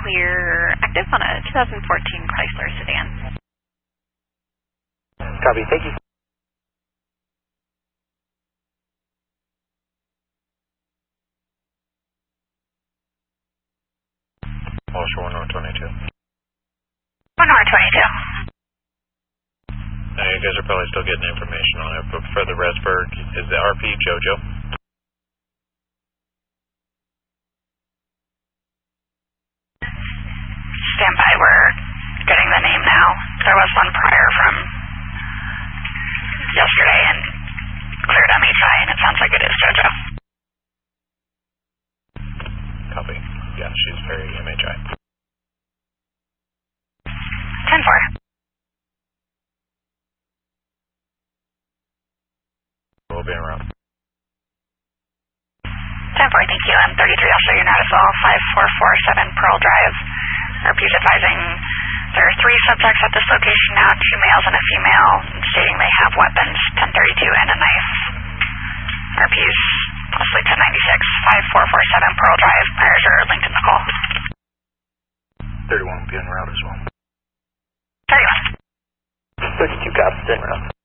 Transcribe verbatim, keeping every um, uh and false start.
clear active on a two thousand fourteen Chrysler sedan. Copy, thank you. Osher one North twenty-two. one North twenty-two. Now you guys are probably still getting information on it, but for the Resberg, is the R P JoJo? Stand by, we're getting the name now. There was one prior from yesterday and cleared M H I, and it sounds like it is JoJo. Copy. Yeah, she's very M H I. ten four. We'll be around. ten four, thank you. I'm thirty-three, I'll show you now as well. five four four seven Pearl Drive. R P's advising there are three subjects at this location now, two males and a female, stating they have weapons, ten thirty-two and a knife. R P's possibly ten ninety-six, five four four seven Pearl Drive. Myers are linked in the call. thirty-one will be en route as well. thirty-one. thirty-two cops en route.